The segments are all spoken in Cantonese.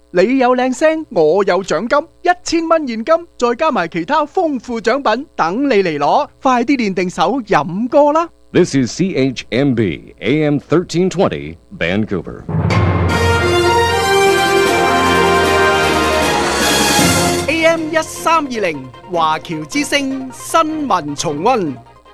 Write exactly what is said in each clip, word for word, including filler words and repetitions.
你有靚聲，我有獎金，一千蚊現金，再加埋其他豐富獎品，等你嚟攞。快啲練定手飲歌啦！ This is C H M B A M thirteen twenty Vancouver. A M 一三二零華僑之聲新聞重溫。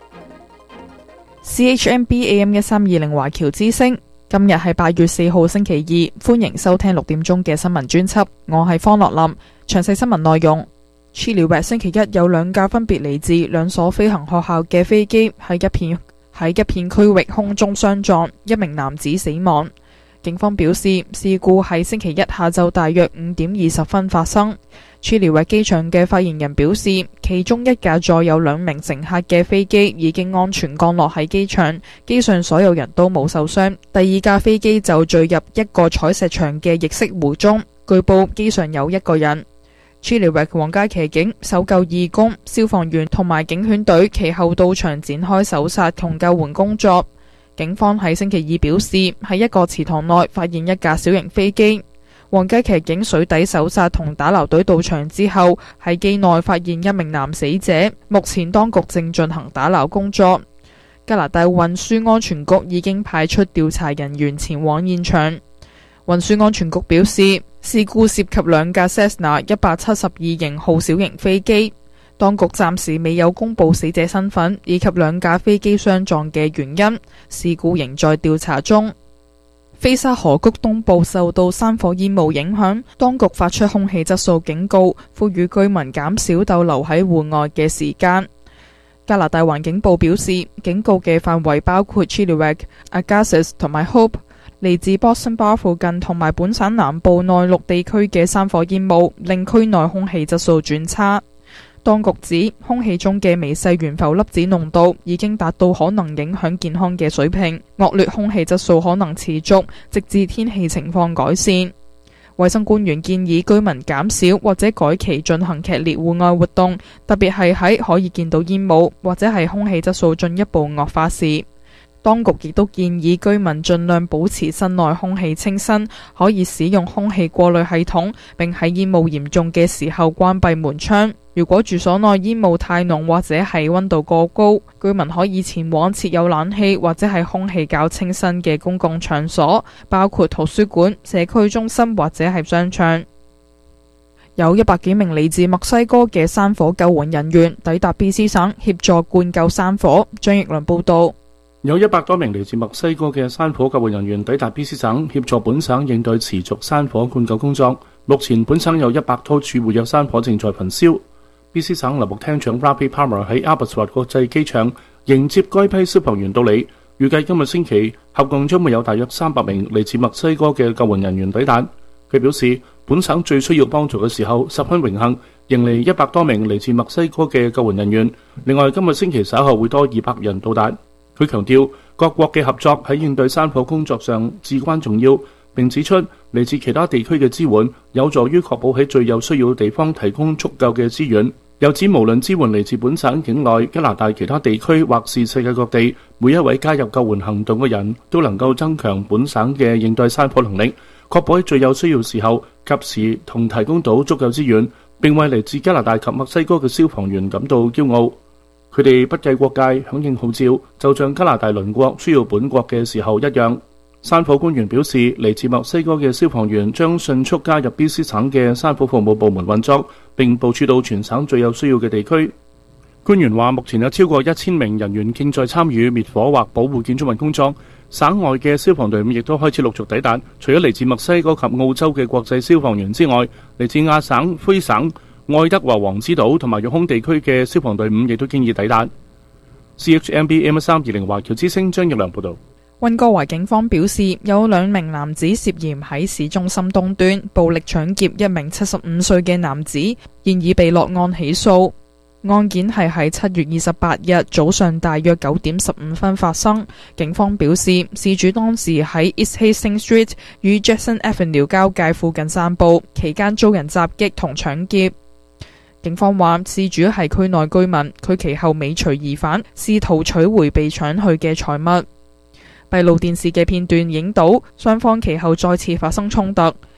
C H M B A M 一三二零華僑之聲，今日係八月四號星期二，歡迎收聽六點鐘嘅新聞專輯，我係方樂林。詳細新聞內容。Chilliwack 星期一有兩架分別嚟自兩所飛行學校嘅飛機喺一片喺一片區域空中相撞，一名男子死亡。警方表示，事故喺星期一下晝大約五點二十分發生。Chilliwack 機場嘅發言人表示，其中一架載有兩名乘客嘅飛機已經安全降落喺機場，機上所有人都冇受傷。第二架飛機就墜入一個採石場嘅液色湖中，據報機上有一個人。Chilliwack 皇家騎警、搜救義工、消防員同埋警犬隊其後到場展開搜查同救援工作。警方喺星期二表示，喺一個池塘內發現一架小型飛機。皇家騎警水底搜查同打撈隊到場之後，喺機內發現一名男死者。目前當局正進行打撈工作。加拿大運輸安全局已經派出調查人員前往現場。運輸安全局表示，事故涉及兩架 Cessna 一百七十二型號小型飛機。當局暫時未有公布死者身份以及兩架飛機相撞嘅原因，事故仍在調查中。菲沙河谷東部受到山火煙霧影響，當局發出空氣質素警告，呼籲居民減少逗留喺戶外嘅時間。加拿大環境部表示，警告嘅範圍包括 Chilliwack、Agassiz 同埋 Hope。嚟自 Boston Bar 附近同埋本省南部內陸地區嘅山火煙霧令區內空氣質素轉差。當局指空氣中嘅微細懸浮粒子濃度已經達到可能影響健康嘅水平，惡劣空氣質素可能持續直至天氣情況改善。衛生官員建議居民減少或者改期進行劇烈戶外活動，特別係喺可以見到煙霧或者係空氣質素進一步惡化時。當局亦都建議居民盡量保持室內空氣清新，可以使用空氣過濾系統，並喺煙霧嚴重嘅時候關閉門窗。如果住所內煙霧太濃或者係溫度過高，居民可以前往設有冷氣或者係空氣較清新嘅公共場所，包括圖書館、社區中心或者係商場。有一百幾名嚟自墨西哥嘅山火救援人員抵達 B C 省協助灌救山火。張奕良報道。 有一百多名嚟自墨西哥嘅山火救援人員抵達 B C 省協助本省應對持續山火灌救工作。目前本省有一百多處活躍山火正在焚燒。B C 省林務廳長 Ravi Parmar 喺 Abbotsford 國際機場迎接該批消防員到嚟，預計今日星期合共將會有大約三百名嚟自墨西哥嘅救援人員抵達。佢表示，本省最需要幫助嘅時候，十分榮幸迎嚟一百多名嚟自墨西哥嘅救援人員。另外，今日星期稍後會多二百人到達。佢強調各國嘅合作喺應對山火工作上至關重要，並指出嚟自其他地區嘅支援有助於確保喺最有需要嘅地方提供足夠嘅資源。又指無論支援嚟自本省境內、加拿大其他地區或是世界各地，每一位加入救援行動嘅人都能夠增強本省嘅應對山火能力，確保喺最有需要時候及時同提供到足夠資源，並為嚟自加拿大及墨西哥嘅消防員感到驕傲。佢哋不計國界，響應號召，就像加拿大鄰國需要本國嘅時候一樣。山火官員表示，嚟自墨西哥嘅消防員將迅速加入 B C 省嘅山火服務部門運作，並部署到全省最有需要嘅地區。官員話，目前有超過一千名人員正在參與滅火或保護建築物工作。省外嘅消防隊伍亦都開始陸續抵達。除咗嚟自墨西哥及澳洲嘅國際消防員之外，嚟自亞省、魁省、愛德華王子島同埋育空地區嘅消防隊伍亦都經已抵達。C H M B A M 三二零華僑之聲張奕良報道。 溫哥華警方表示，有兩名男子涉嫌喺市中心東端暴力搶劫一名七十五歲嘅男子，現已被落案起訴。案件係喺七月二十八日早上大約九點十五分發生。警方表示，事主當時喺 East Hastings Street 與 Jackson Avenue 交界附近散步，期間遭人襲擊同搶劫。警方話，事主係區內居民，佢其後尾隨疑犯，試圖取回被搶去嘅財物。閉路電視嘅片段影到雙方其後再次發生衝突。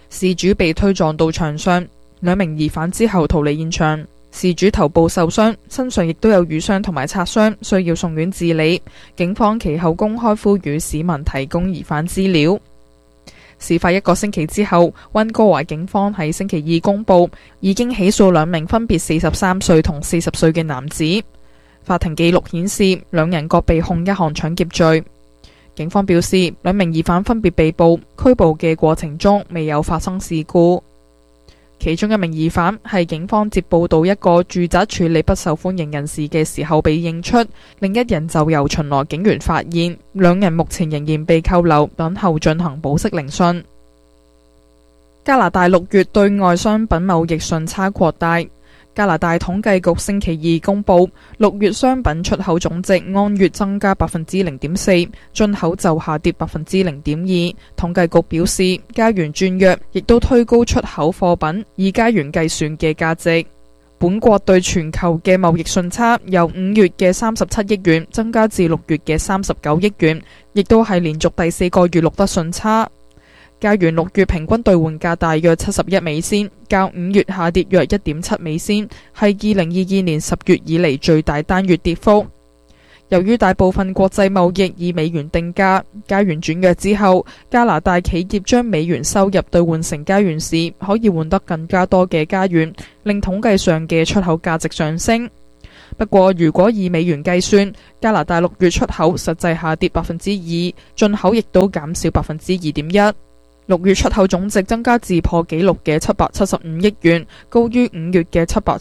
事主被推撞到牆上，兩名疑犯之後逃離現場。事主頭部受傷，身上亦都有瘀傷同埋擦傷，需要送院治理。警方其後公開呼籲市民提供疑犯資料。事發一個星期之後，溫哥華警方喺星期二公佈，已經起訴兩名分別四十三歲同四十歲嘅男子。法庭記錄顯示，兩人各被控一項搶劫罪。警方表示，兩名疑犯分別被捕，拘捕嘅過程中未有發生事故。其中一名疑犯係警方接報到一個住宅處理不受歡迎人士嘅時候被認出，另一人就由巡邏警員發現。兩人目前仍然被扣留，等候進行保釋聆訊。加拿大六月對外商品貿易順差擴大。加拿大統計局星期二公佈，六月商品出口總值按月增加百分之零點四，進口就下跌百分之零點二。統計局表示，加元轉弱，亦都推高出口貨品以加元計算嘅價值。本國對全球嘅貿易順差由五月嘅三十七億元增加至六月嘅三十九億元，亦都係連續第四個月錄得順差。加元六月平均兌換價大約七十一美仙，較五月下跌約一點七美仙，係二零二二年十月以嚟最大單月跌幅。由於大部分國際貿易以美元定價，加元轉弱之後，加拿大企業將美元收入兌換成加元時，可以換得更加多嘅加元，令統計上嘅出口價值上升。不過，如果以美元計算，加拿大六月出口實際下跌百分之二，進口亦都減少百分之二點一。六月出口總值增加至破紀錄嘅七百七十五億元，高於五月嘅七百